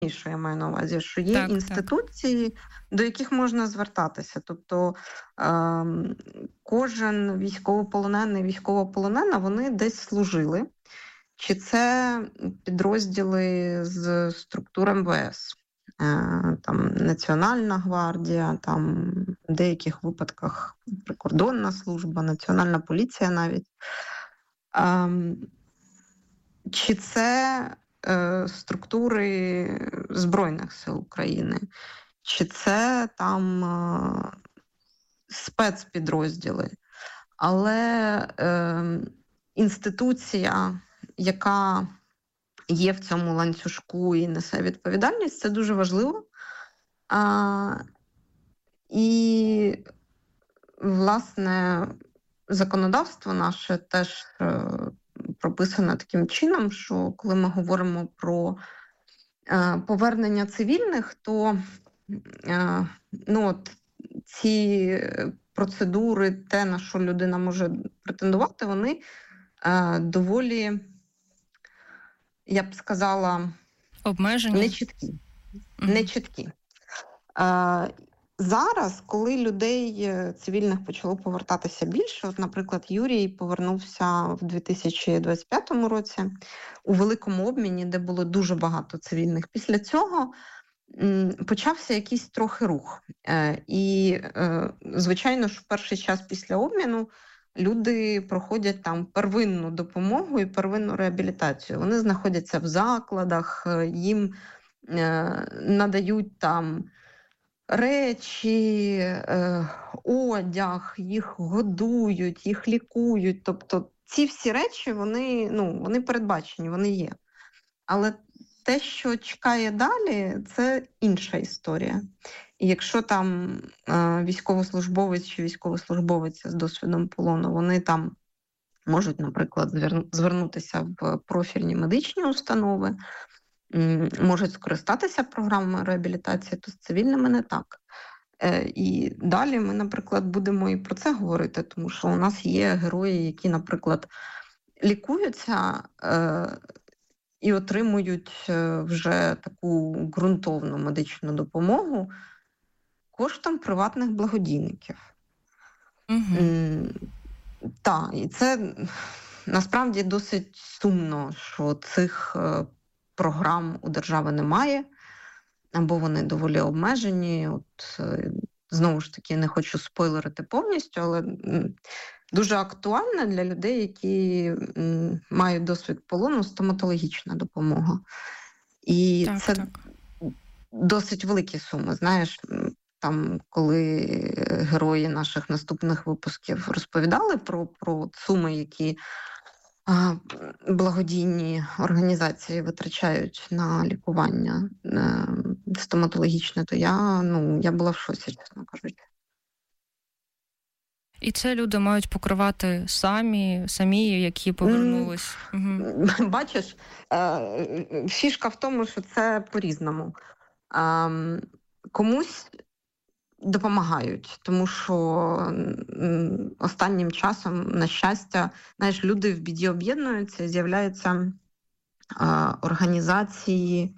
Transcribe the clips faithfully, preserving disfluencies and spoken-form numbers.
що я маю на увазі, що є Так, інституції, так. до яких можна звертатися. Тобто е, кожен військовополонений, військовополонена, вони десь служили. Чи це підрозділи з структур ем ве ес, е, там Національна гвардія, там в деяких випадках прикордонна служба, Національна поліція навіть. Е, чи це е, структури Збройних сил України, чи це там е, спецпідрозділи. Але е, інституція, яка є в цьому ланцюжку і несе відповідальність, це дуже важливо. А, і, власне, законодавство наше теж е, прописане таким чином, що коли ми говоримо про е, повернення цивільних, то е, ну, от, ці процедури, те, на що людина може претендувати, вони е, доволі, я б сказала, Обмежені? нечіткі. Mm-hmm. нечіткі. Е, зараз, коли людей цивільних почало повертатися більше, от, наприклад, Юрій повернувся в дві тисячі двадцять п'ятому році у великому обміні, де було дуже багато цивільних. Після цього почався якийсь трохи рух. І, звичайно ж, в перший час після обміну люди проходять там первинну допомогу і первинну реабілітацію. Вони знаходяться в закладах, їм надають там речі, одяг, їх годують, їх лікують. Тобто ці всі речі, вони, ну, вони передбачені, вони є. Але те, що чекає далі, це інша історія. І якщо там е, військовослужбовець чи військовослужбовиця з досвідом полону, вони там можуть, наприклад, звернутися в профільні медичні установи, м, можуть скористатися програмою реабілітації, то з цивільними не так. Е, і далі ми, наприклад, будемо і про це говорити, тому що у нас є герої, які, наприклад, лікуються е, і отримують вже таку ґрунтовну медичну допомогу коштом приватних благодійників. Угу. Так, і це насправді досить сумно, що цих програм у держави немає, або вони доволі обмежені. От, знову ж таки, не хочу спойлерити повністю, але дуже актуальна для людей, які м, мають досвід полону, стоматологічна допомога. І так, це так. досить великі суми. Знаєш, там, коли герої наших наступних випусків розповідали про, про суми, які а, благодійні організації витрачають на лікування а, стоматологічне, то я, ну, я була в шоці, чесно кажучи. І це люди мають покривати самі, самі, які повернулись. Mm. Угу. Бачиш, фішка в тому, що це по-різному. Комусь допомагають, тому що останнім часом, на щастя, знаєш, люди в біді об'єднуються, з'являються організації,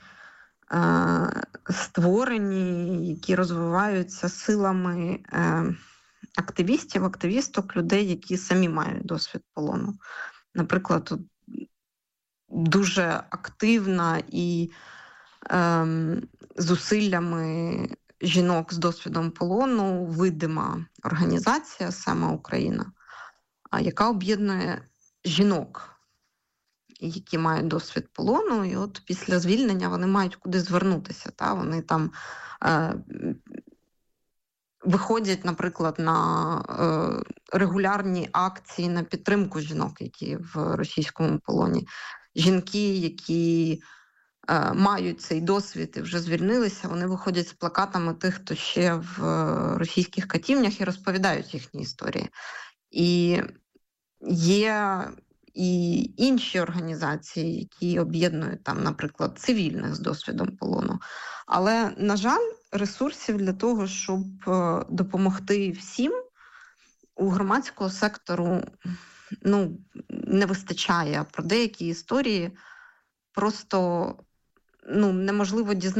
створені, які розвиваються силами активістів, активісток, людей, які самі мають досвід полону. Наприклад, тут дуже активна і ем, зусиллями жінок з досвідом полону видима організація «Сама Україна», яка об'єднує жінок, які мають досвід полону, і от після звільнення вони мають куди звернутися. Та? Вони там е, виходять, наприклад, на е, регулярні акції на підтримку жінок, які в російському полоні. Жінки, які е, мають цей досвід і вже звільнилися, вони виходять з плакатами тих, хто ще в російських катівнях, і розповідають їхні історії. І є і інші організації, які об'єднують там, наприклад, цивільних з досвідом полону. Але, на жаль, ресурсів для того, щоб допомогти всім, у громадського сектору ну, не вистачає. Про деякі історії просто ну, неможливо дізнатися.